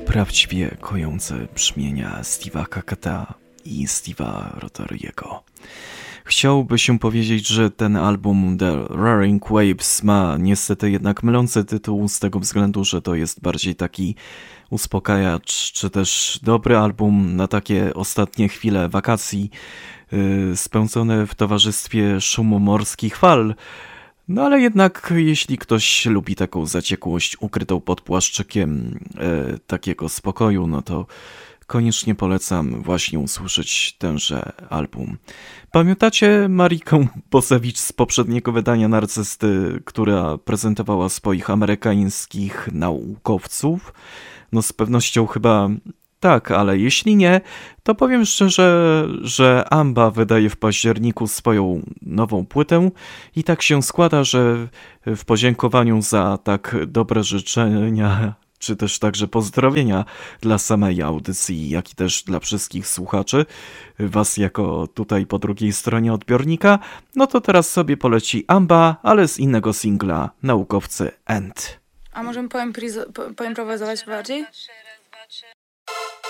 prawdziwie kojące brzmienia Steve'a Kakata i Steve'a Rothery'ego. Chciałoby się powiedzieć, że ten album The Roaring Waves ma niestety jednak mylący tytuł z tego względu, że to jest bardziej taki uspokajacz, czy też dobry album na takie ostatnie chwile wakacji, spędzone w towarzystwie szumu morskich fal. No ale jednak jeśli ktoś lubi taką zaciekłość ukrytą pod płaszczykiem takiego spokoju, no to koniecznie polecam właśnie usłyszeć tenże album. Pamiętacie Marikę Bosewicz z poprzedniego wydania Narcysty, która prezentowała swoich amerykańskich naukowców? No z pewnością chyba tak, ale jeśli nie, to powiem szczerze, że Amba wydaje w październiku swoją nową płytę i tak się składa, że w podziękowaniu za tak dobre życzenia, czy też także pozdrowienia dla samej audycji, jak i też dla wszystkich słuchaczy, was jako tutaj po drugiej stronie odbiornika, no to teraz sobie poleci Amba, ale z innego singla Naukowcy End. A możemy poimprowizować bardziej?